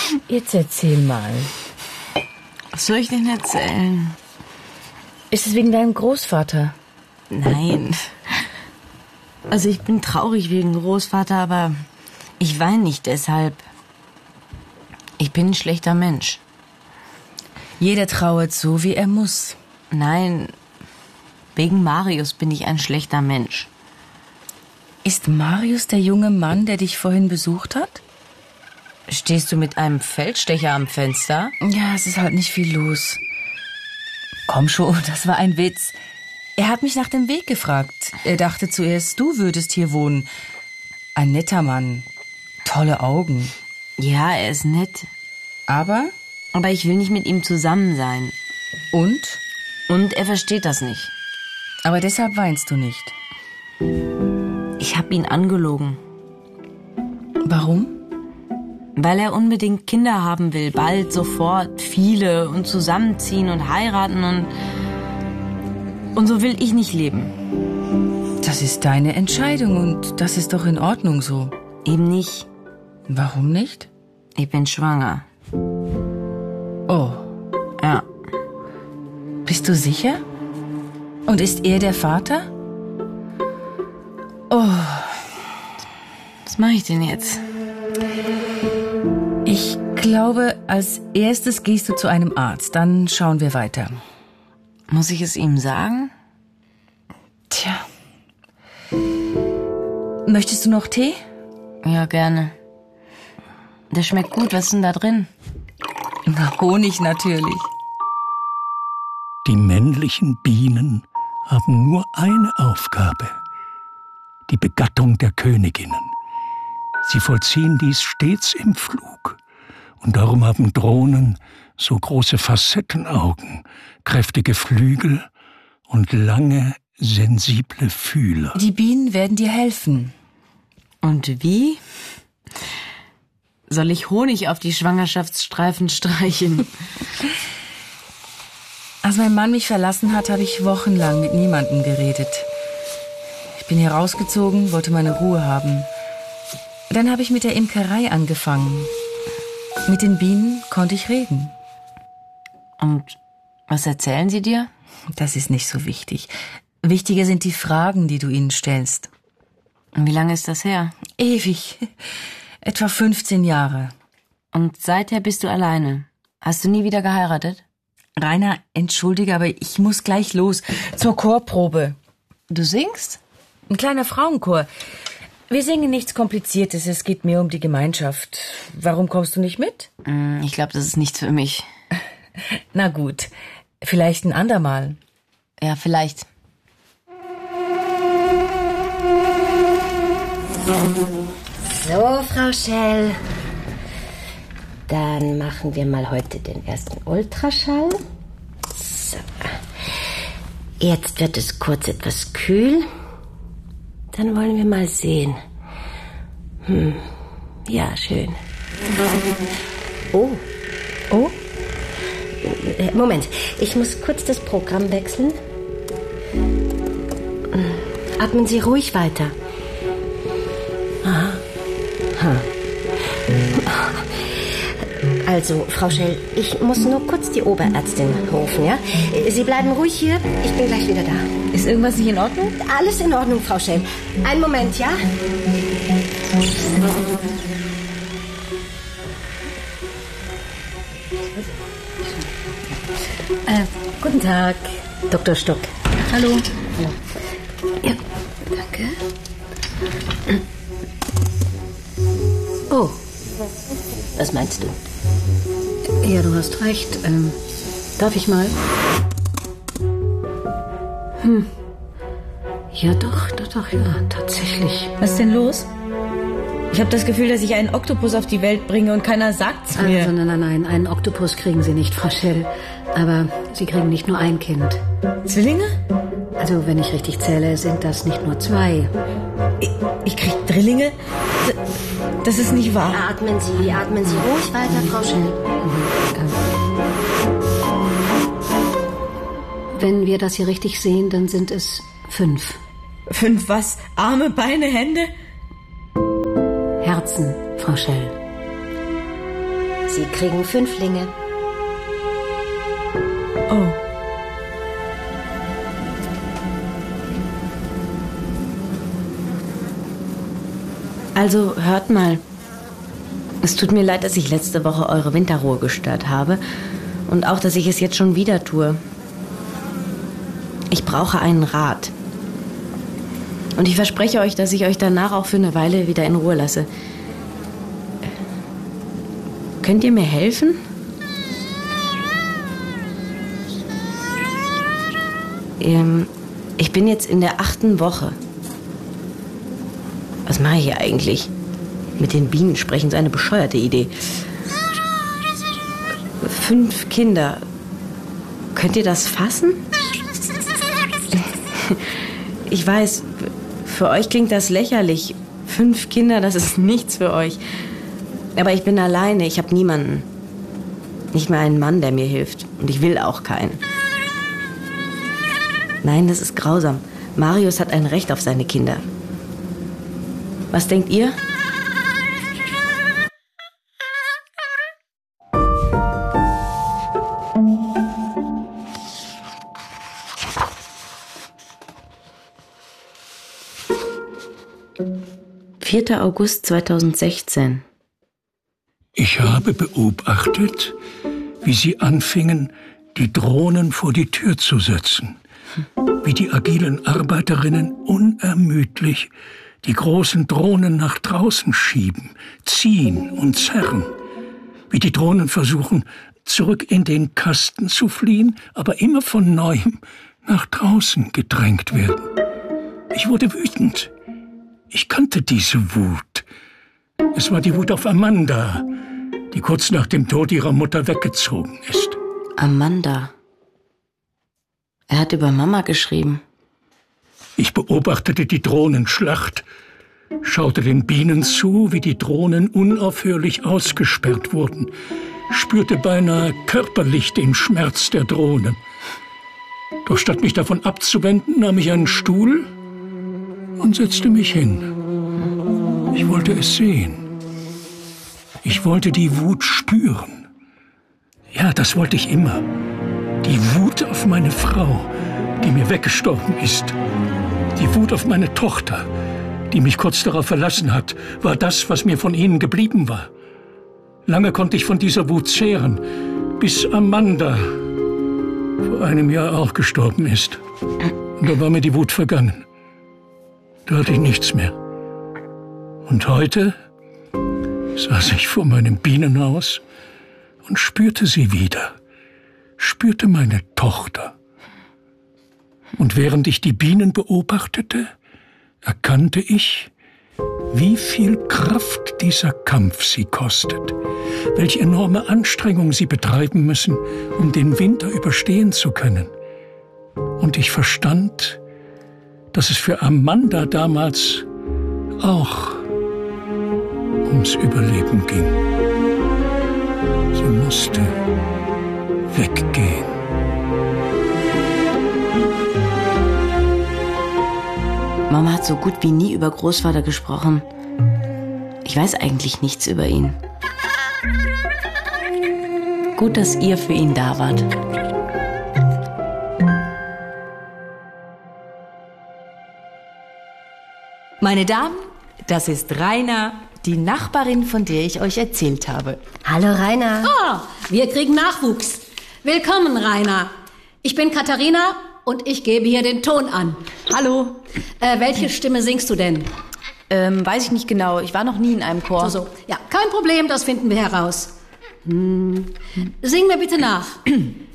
Jetzt erzähl mal. Was soll ich denn erzählen? Ist es wegen deinem Großvater? Nein. Also ich bin traurig wegen Großvater, aber ich weine nicht deshalb. Ich bin ein schlechter Mensch. Jeder trauert so, wie er muss. Nein, wegen Marius bin ich ein schlechter Mensch. Ist Marius der junge Mann, der dich vorhin besucht hat? Stehst du mit einem Feldstecher am Fenster? Ja, es ist halt nicht viel los. Komm schon, das war ein Witz. Er hat mich nach dem Weg gefragt. Er dachte zuerst, du würdest hier wohnen. Ein netter Mann. Tolle Augen. Ja, er ist nett. Aber ich will nicht mit ihm zusammen sein. Und? Und er versteht das nicht. Aber deshalb weinst du nicht. Ich habe ihn angelogen. Warum? Weil er unbedingt Kinder haben will. Bald, sofort, viele und zusammenziehen und heiraten und so will ich nicht leben. Das ist deine Entscheidung und das ist doch in Ordnung so. Eben nicht. Warum nicht? Ich bin schwanger. Oh. Ja. Bist du sicher? Und ist er der Vater? Oh. Was mache ich denn jetzt? Ich glaube, als erstes gehst du zu einem Arzt. Dann schauen wir weiter. Muss ich es ihm sagen? Tja. Möchtest du noch Tee? Ja, gerne. Der schmeckt gut. Was ist denn da drin? Na, Honig natürlich. Die männlichen Bienen haben nur eine Aufgabe: die Begattung der Königinnen. Sie vollziehen dies stets im Flug. Und darum haben Drohnen so große Facettenaugen, kräftige Flügel und lange, sensible Fühler. Die Bienen werden dir helfen. Und wie? Soll ich Honig auf die Schwangerschaftsstreifen streichen? Als mein Mann mich verlassen hat, habe ich wochenlang mit niemandem geredet. Ich bin hier rausgezogen, wollte meine Ruhe haben. Dann habe ich mit der Imkerei angefangen. Mit den Bienen konnte ich reden. Und was erzählen sie dir? Das ist nicht so wichtig. Wichtiger sind die Fragen, die du ihnen stellst. Und wie lange ist das her? Ewig. Etwa 15 Jahre. Und seither bist du alleine. Hast du nie wieder geheiratet? Rainer, entschuldige, aber ich muss gleich los. Zur Chorprobe. Du singst? Ein kleiner Frauenchor. Wir singen nichts Kompliziertes, es geht mehr um die Gemeinschaft. Warum kommst du nicht mit? Ich glaube, das ist nichts für mich. Na gut, vielleicht ein andermal. Ja, vielleicht. So, Frau Schell. Dann machen wir mal heute den ersten Ultraschall. So. Jetzt wird es kurz etwas kühl. Dann wollen wir mal sehen. Ja, schön. Oh. Oh? Moment, ich muss kurz das Programm wechseln. Atmen Sie ruhig weiter. Aha. Also, Frau Schell, ich muss nur kurz die Oberärztin rufen, ja? Sie bleiben ruhig hier, ich bin gleich wieder da. Ist irgendwas nicht in Ordnung? Alles in Ordnung, Frau Schell. Einen Moment, ja? Guten Tag, Dr. Stock. Hallo. Ja, danke. Oh, was meinst du? Ja, du hast recht. Darf ich mal? Ja, doch, ja, tatsächlich. Was ist denn los? Ich habe das Gefühl, dass ich einen Oktopus auf die Welt bringe und keiner sagt's mir. Also, nein, einen Oktopus kriegen Sie nicht, Frau Schell. Aber Sie kriegen nicht nur ein Kind. Zwillinge? Also, wenn ich richtig zähle, sind das nicht nur 2. Ich krieg Drillinge? Das ist nicht wahr. Atmen Sie ruhig weiter, Frau Schell. Wenn wir das hier richtig sehen, dann sind es 5. 5 was? Arme, Beine, Hände? Herzen, Frau Schell. Sie kriegen 5 Linge. Oh. Also, hört mal. Es tut mir leid, dass ich letzte Woche eure Winterruhe gestört habe. Und auch, dass ich es jetzt schon wieder tue. Ich brauche einen Rat. Und ich verspreche euch, dass ich euch danach auch für eine Weile wieder in Ruhe lasse. Könnt ihr mir helfen? Ich bin jetzt in der 8. Woche. Was mache ich hier eigentlich? Mit den Bienen sprechen, so eine bescheuerte Idee. 5 Kinder. Könnt ihr das fassen? Ich weiß, für euch klingt das lächerlich. 5 Kinder, das ist nichts für euch. Aber ich bin alleine, ich habe niemanden. Nicht mal einen Mann, der mir hilft. Und ich will auch keinen. Nein, das ist grausam. Marius hat ein Recht auf seine Kinder. Was denkt ihr? »4. August 2016. Ich habe beobachtet, wie sie anfingen, die Drohnen vor die Tür zu setzen. Wie die agilen Arbeiterinnen unermüdlich die großen Drohnen nach draußen schieben, ziehen und zerren. Wie die Drohnen versuchen, zurück in den Kasten zu fliehen, aber immer von Neuem nach draußen gedrängt werden. Ich wurde wütend. Ich kannte diese Wut. Es war die Wut auf Amanda, die kurz nach dem Tod ihrer Mutter weggezogen ist. Amanda. Er hat über Mama geschrieben. Ich beobachtete die Drohnenschlacht, schaute den Bienen zu, wie die Drohnen unaufhörlich ausgesperrt wurden, spürte beinahe körperlich den Schmerz der Drohnen. Doch statt mich davon abzuwenden, nahm ich einen Stuhl und setzte mich hin. Ich wollte es sehen. Ich wollte die Wut spüren. Ja, das wollte ich immer. Die Wut auf meine Frau, die mir weggestorben ist. Die Wut auf meine Tochter, die mich kurz darauf verlassen hat, war das, was mir von ihnen geblieben war. Lange konnte ich von dieser Wut zehren, bis Amanda vor einem Jahr auch gestorben ist. Und da war mir die Wut vergangen. Da hatte ich nichts mehr. Und heute saß ich vor meinem Bienenhaus und spürte sie wieder. Spürte meine Tochter. Und während ich die Bienen beobachtete, erkannte ich, wie viel Kraft dieser Kampf sie kostet, welche enorme Anstrengung sie betreiben müssen, um den Winter überstehen zu können. Und ich verstand, dass es für Amanda damals auch ums Überleben ging. Sie musste weggehen. Mama hat so gut wie nie über Großvater gesprochen. Ich weiß eigentlich nichts über ihn. Gut, dass ihr für ihn da wart. Meine Damen, das ist Raina, die Nachbarin, von der ich euch erzählt habe. Hallo, Raina. Oh, wir kriegen Nachwuchs. Willkommen, Raina. Ich bin Katharina und ich gebe hier den Ton an. Hallo. Welche Stimme singst du denn? Weiß ich nicht genau. Ich war noch nie in einem Chor. So. Ja, kein Problem, das finden wir heraus. Sing mir bitte nach.